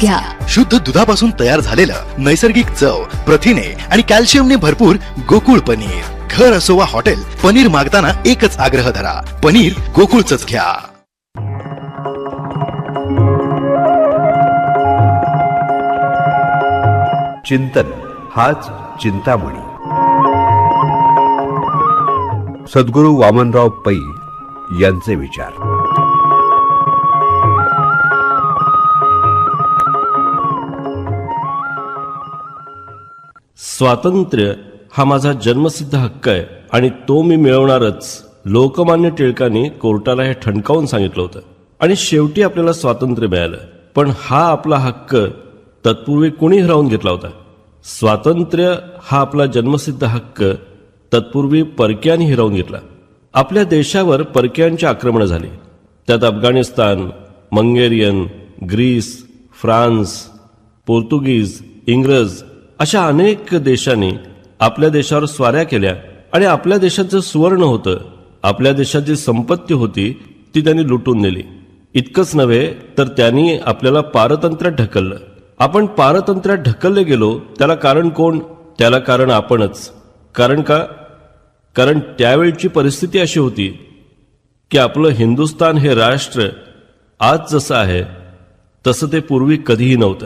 घ्या. शुद्ध दुधापासून तयार झालेलं नैसर्गिक चव, प्रथिने आणि कॅल्शियमने भरपूर गोकुळ पनीर. घर असो वा हॉटेल, पनीर मागताना एकच आग्रह धरा, पनीर गोकुळचंच घ्या. चिंतन हाच चिंतामणी. सद्गुरू वामनराव पै यांचे विचार. स्वातंत्र्य हा माझा जन्मसिद्ध हक्क आहे आणि तो मी मिळवणारच, लोकमान्य टिळकांनी कोर्टाला हे ठणकावून सांगितलं होतं. आणि शेवटी आपल्याला स्वातंत्र्य मिळालं. पण हा आपला हक्क तत्पूर्वी कुणी हिरावून घेतला होता? स्वातंत्र्य हा आपला जन्मसिद्ध हक्क तत्पूर्वी परक्यांनी हिरावून घेतला. आपल्या देशावर परक्यांची आक्रमणं झाली. त्यात अफगाणिस्तान, मंगेरियन, ग्रीस, फ्रान्स, पोर्तुगीज, इंग्रज अशा अनेक देशांनी आपल्या देशावर स्वाऱ्या केल्या आणि आपल्या देशाचं सुवर्ण होतं, आपल्या देशाची संपत्ती होती, ती त्यांनी लुटून नेली. इतकंच नव्हे तर त्यांनी आपल्याला पारतंत्र्यात ढकललं. आपण पारतंत्र्यात ढकलले गेलो, त्याला कारण कोण? त्याला कारण आपणच. कारण का? कारण त्यावेळची परिस्थिती अशी होती की आपलं हिंदुस्थान हे राष्ट्र आज जसं आहे तसं ते पूर्वी कधीही नव्हतं.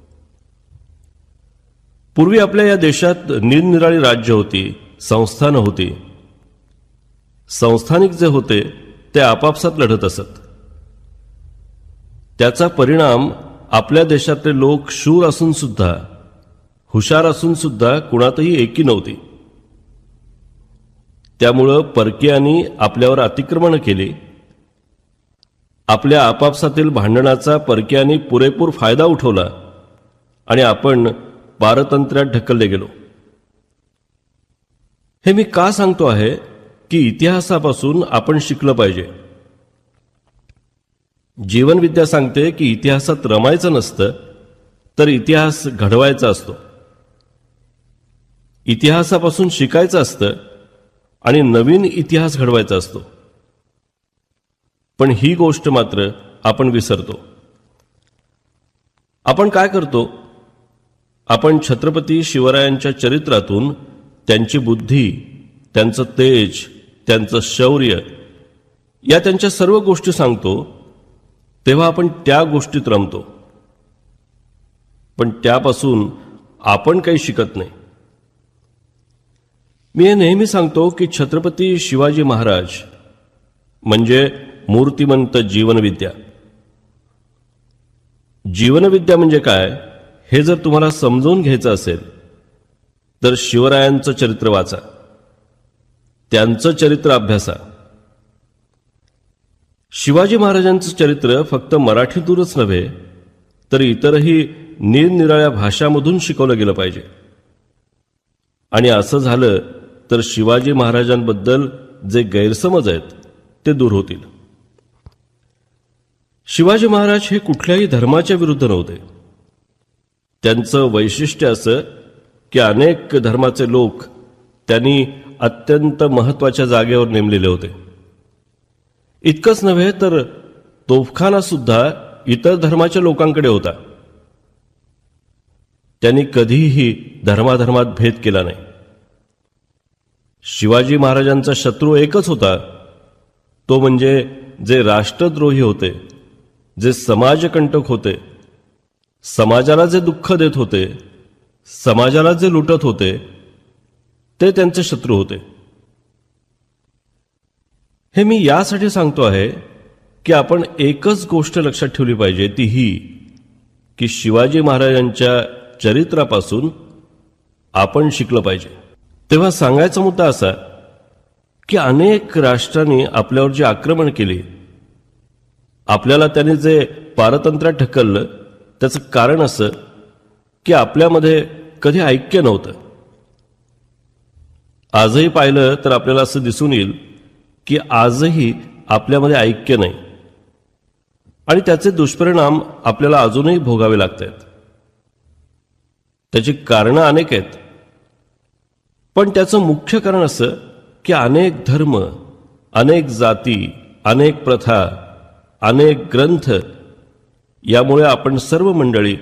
पूर्वी आपल्या या देशात निरनिराळी राज्य होती, संस्थानं होती. संस्थानिक जे होते ते आपापसात लढत असत. त्याचा परिणाम आपल्या देशातले लोक शूर असून सुद्धा, हुशार असून सुद्धा कुणातही एकी नव्हती. त्यामुळं परकीयांनी आपल्यावर अतिक्रमण केली. आपल्या आपापसातील भांडणाचा परकीयांनी पुरेपूर फायदा उठवला आणि आपण पारतंत्र्यात ढकलले गेलो. हे मी का सांगतो आहे की इतिहासापासून आपण शिकलं पाहिजे. जीवनविद्या सांगते की इतिहासात रमायचं नसतं, तर इतिहास घडवायचा असतो. इतिहासापासून शिकायचं असतं आणि नवीन इतिहास घडवायचा असतो. पण ही गोष्ट मात्र आपण विसरतो. आपण काय करतो? आपण छत्रपती शिवरायांच्या चरित्रातून त्यांची बुद्धी, त्यांचं तेज, त्यांचं शौर्य या त्यांच्या सर्व गोष्टी सांगतो, तेव्हा आपण त्या गोष्टीत रमतो. पण त्यापासून आपण काही शिकत नाही. मी हे नेहमी सांगतो की छत्रपती शिवाजी महाराज म्हणजे मूर्तिमंत जीवनविद्या. जीवनविद्या म्हणजे काय हे जर तुम्हाला समजून घ्यायचं असेल तर शिवरायांचं चरित्र वाचा, त्यांचं चरित्र अभ्यासा. शिवाजी महाराजांचं चरित्र फक्त मराठीतूनच नव्हे तर इतरही निरनिराळ्या भाषांमधून शिकवलं गेलं पाहिजे. आणि असं झालं तर शिवाजी महाराजांबद्दल जे गैरसमज आहेत ते दूर होतील. शिवाजी महाराज हे कुठल्याही धर्माच्या विरुद्ध नव्हते. त्यांचं वैशिष्ट्य असं की अनेक धर्माचे लोक त्यांनी अत्यंत महत्वाच्या जागेवर नेमलेले होते. इतकंच नव्हे तर तोफखाना सुद्धा इतर धर्माच्या लोकांकडे होता. त्यांनी कधीही धर्माधर्मात भेद केला नाही. शिवाजी महाराजांचा शत्रू एकच होता, तो म्हणजे जे राष्ट्रद्रोही होते, जे समाजकंटक होते, समाजाला जे दुःख देत होते, समाजाला जे लुटत होते, ते त्यांचे शत्रू होते. हे मी यासाठी सांगतो आहे की आपण एकच गोष्ट लक्षात ठेवली पाहिजे, ती ही की शिवाजी महाराजांच्या चरित्रापासून आपण शिकलं पाहिजे. तेव्हा सांगायचा मुद्दा असा की अनेक राष्ट्रांनी आपल्यावर जे आक्रमण केले, आपल्याला त्यांनी जे पारतंत्र्यात ढकललं, त्याचं कारण असं की आपल्यामध्ये कधी ऐक्य नव्हतं. आजही पाहिलं तर आपल्याला असं दिसून येईल की आजही आपल्यामध्ये ऐक्य नाही आणि त्याचे दुष्परिणाम आपल्याला अजूनही भोगावे लागत आहेत. त्याची कारणं अनेक आहेत, पण त्याचं मुख्य कारण असं की अनेक धर्म, अनेक जाती, अनेक प्रथा, अनेक ग्रंथ यामुळे आपण सर्व मंडळी